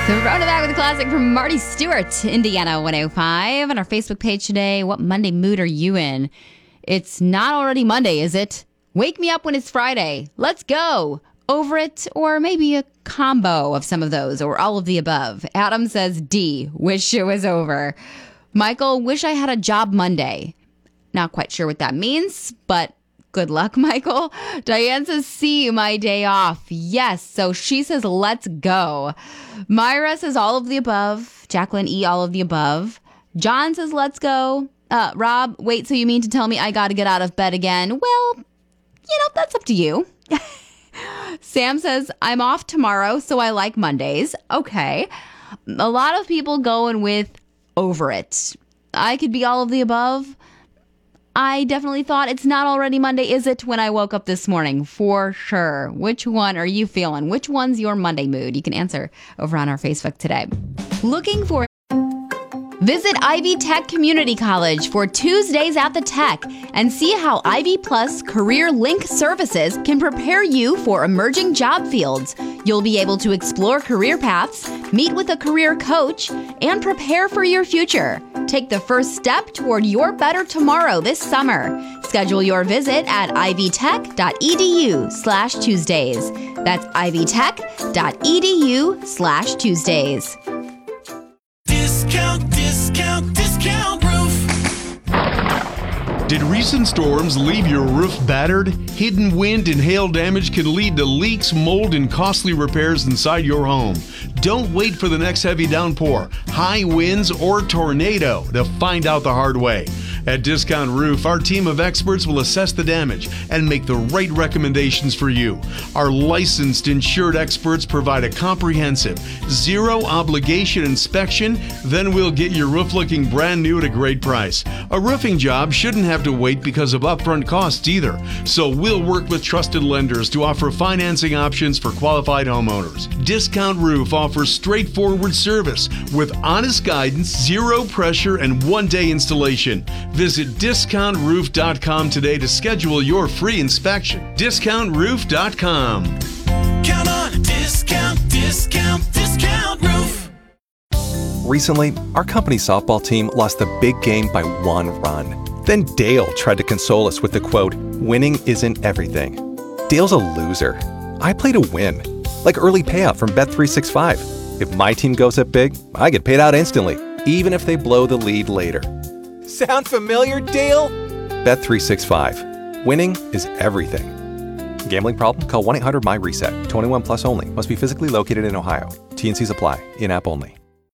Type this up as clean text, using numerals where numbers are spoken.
Throwing it back with a classic from Marty Stewart, Indiana 105. On our Facebook page today, what Monday mood are you in? It's not already Monday, is it? Wake me up when it's Friday. Let's go. Over it, or maybe a combo of some of those, or all of the above. Adam says D, wish it was over. Michael, wish I had a job Monday. Not quite sure what that means, but good luck, Michael. Diane says C, my day off. Yes, so she says let's go. Myra says all of the above. Jacqueline E, all of the above. John says let's go. Rob, wait, so you mean to tell me I got to get out of bed again? Well, that's up to you. Sam says, I'm off tomorrow, so I like Mondays. Okay. A lot of people going with over it. I could be all of the above. I definitely thought it's not already Monday, is it, when I woke up this morning? For sure. Which one are you feeling? Which one's your Monday mood? You can answer over on our Facebook today. Visit Ivy Tech Community College for Tuesdays at the Tech and see how Ivy Plus Career Link services can prepare you for emerging job fields. You'll be able to explore career paths, meet with a career coach, and prepare for your future. Take the first step toward your better tomorrow this summer. Schedule your visit at ivytech.edu/Tuesdays. That's ivytech.edu/Tuesdays. Discount Roof. Did recent storms leave your roof battered? Hidden wind and hail damage can lead to leaks, mold, and costly repairs inside your home. Don't wait for the next heavy downpour, high winds, or tornado to find out the hard way. At Discount Roof, our team of experts will assess the damage and make the right recommendations for you. Our licensed, insured experts provide a comprehensive, zero-obligation inspection, then we'll get your roof looking brand new at a great price. A roofing job shouldn't have to wait because of upfront costs either, so we'll work with trusted lenders to offer financing options for qualified homeowners. Discount Roof offers straightforward service with honest guidance, zero pressure, and one-day installation. Visit discountroof.com today to schedule your free inspection. Discountroof.com. Count on a discount roof. Recently, our company softball team lost the big game by 1 run. Then Dale tried to console us with the quote, "Winning isn't everything." Dale's a loser. I play to win, like early payout from Bet365. If my team goes up big, I get paid out instantly, even if they blow the lead later. Sound familiar, Dale? Bet365. Winning is everything. Gambling problem? Call 1-800-MY-RESET. 21 plus only. Must be physically located in Ohio. T&Cs apply. In-app only.